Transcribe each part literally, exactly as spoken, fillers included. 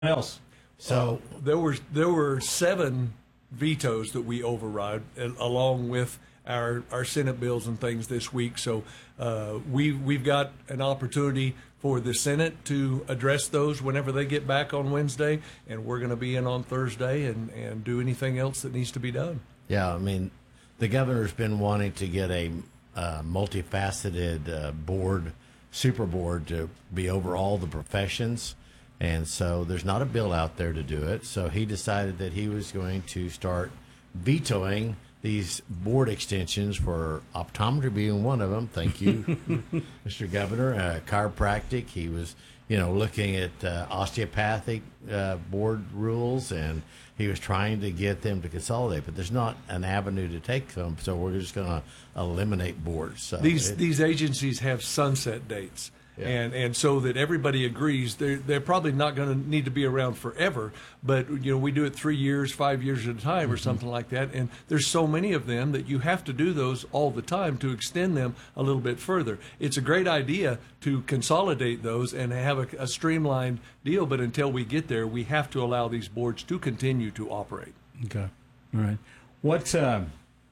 else? So uh, there were there were seven vetoes that we override, uh, along with our our Senate bills and things this week. So uh, we we've got an opportunity for the Senate to address those whenever they get back on Wednesday, and we're going to be in on Thursday and and do anything else that needs to be done. Yeah, I mean, the governor's been wanting to get a uh, multifaceted uh, board, super board, to be over all the professions. And so there's not a bill out there to do it. So he decided that he was going to start vetoing these board extensions, for optometry being one of them. Thank you, Mister Governor. Uh, chiropractic, he was, you know, looking at uh, osteopathic uh, board rules, and he was trying to get them to consolidate. But there's not an avenue to take them, so we're just going to eliminate boards. So these it, these agencies have sunset dates. Yeah. And and so that everybody agrees, they're, they're probably not going to need to be around forever, but you know we do it three years, five years at a time, or mm-hmm. something like that. And there's so many of them that you have to do those all the time to extend them a little bit further. It's a great idea to consolidate those and have a, a streamlined deal, but until we get there, we have to allow these boards to continue to operate. Okay, all right. What uh,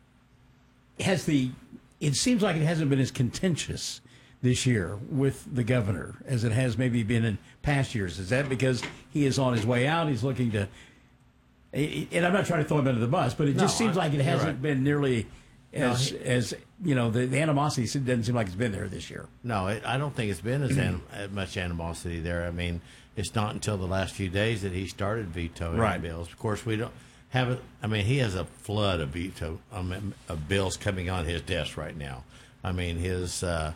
has the? It seems like it hasn't been as contentious this year with the governor as it has maybe been in past years. Is that because he is on his way out? He's looking to, and I'm not trying to throw him under the bus, but it No, just seems I, like it hasn't right. been nearly as, no, he, as you know, the, the animosity doesn't seem like it's been there this year. No, it, I don't think it's been as anim, much animosity there. I mean, it's not until the last few days that he started vetoing right. bills. Of course, we don't have it. I mean, he has a flood of veto um, of bills coming on his desk right now. I mean, his uh,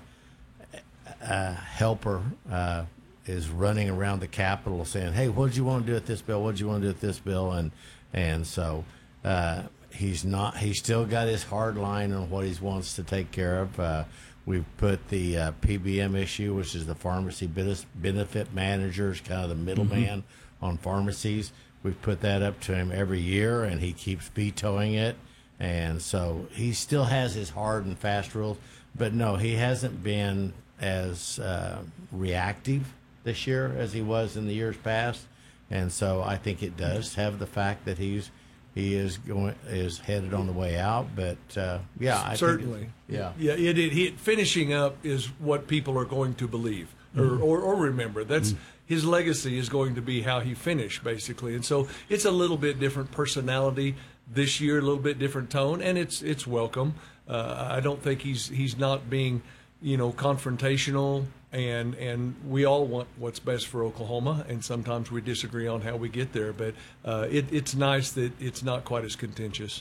uh, helper uh, is running around the Capitol saying, "Hey, what did you want to do with this bill? What did you want to do with this bill?" And and so uh, he's not. He's still got his hard line on what he wants to take care of. Uh, we've put the uh, P B M issue, which is the pharmacy benefit managers, kind of the middleman mm-hmm. on pharmacies. We've put that up to him every year, and he keeps vetoing it. And so he still has his hard and fast rules. But, no, he hasn't been as uh, reactive this year as he was in the years past. And so I think it does have the fact that he's he is going is headed on the way out. But, uh, yeah. I Certainly. Think it, yeah. Yeah, it, it, it, finishing up is what people are going to believe or, mm-hmm. or, or remember. That's mm-hmm. His legacy is going to be how he finished, basically. And so it's a little bit different personality this year, a little bit different tone, and it's it's welcome. Uh, I don't think he's he's not being, you know, confrontational, and and we all want what's best for Oklahoma, and sometimes we disagree on how we get there, but uh, it, it's nice that it's not quite as contentious.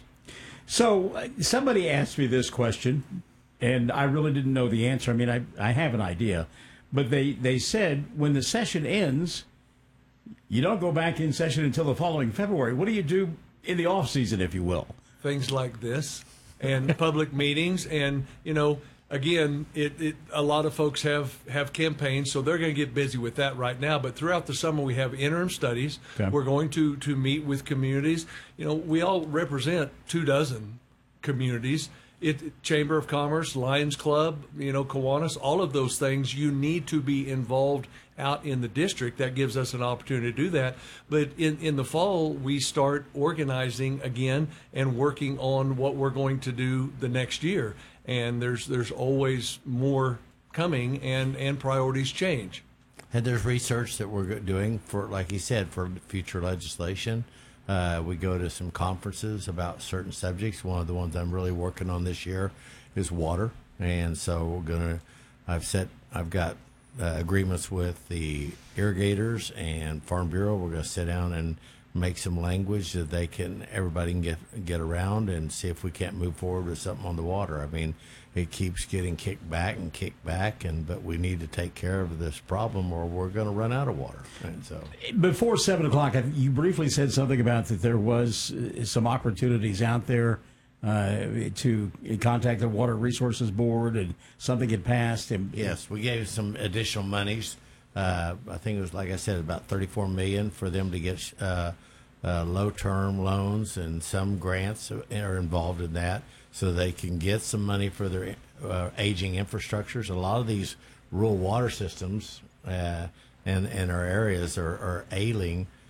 So uh, somebody asked me this question, and I really didn't know the answer. I mean, I I have an idea, but they, they said when the session ends, you don't go back in session until the following February. What do you do in the off season, if you will? Things like this and public meetings, and you know, again, it, it a lot of folks have have campaigns, so they're going to get busy with that right now. But throughout the summer, we have interim studies. Okay. We're going to to meet with communities. You know, we all represent two dozen communities. It, Chamber of Commerce, Lions Club, you know, Kiwanis, all of those things, you need to be involved out in the district. That gives us an opportunity to do that. But in, in the fall, we start organizing again and working on what we're going to do the next year. And there's there's always more coming, and, and priorities change. And there's research that we're doing for, like you said, for future legislation. Uh, we go to some conferences about certain subjects. One of the ones I'm really working on this year is water, and so we're gonna. I've set. I've got uh, agreements with the irrigators and Farm Bureau. We're gonna sit down and make some language that they can, everybody can get get around, and see if we can't move forward with something on the water. I mean, it keeps getting kicked back and kicked back, and but we need to take care of this problem, or we're going to run out of water. And so, before seven o'clock, you briefly said something about that there was some opportunities out there uh, to contact the Water Resources Board, and something had passed. And yes, we gave some additional monies. Uh, I think it was, like I said, about thirty-four million dollars for them to get uh, uh, low-term loans, and some grants are involved in that, so they can get some money for their uh, aging infrastructures. A lot of these rural water systems uh, and, and our areas are, are ailing